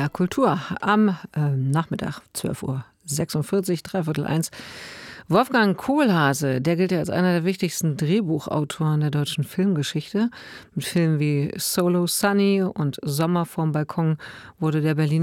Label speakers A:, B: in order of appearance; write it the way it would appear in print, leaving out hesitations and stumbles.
A: MDR Kultur am Nachmittag 12:46 Uhr, dreiviertel eins. Wolfgang Kohlhase, der gilt ja als einer der wichtigsten Drehbuchautoren der deutschen Filmgeschichte. Mit Filmen wie Solo Sunny und Sommer vorm Balkon wurde der Berliner